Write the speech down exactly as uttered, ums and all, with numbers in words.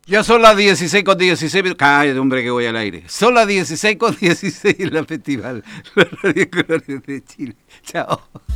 Ya son las dieciséis con dieciséis. Cállate, hombre, que voy al aire. Son las dieciséis con dieciséis en la festival. La Radio Colores de Chile. Chao.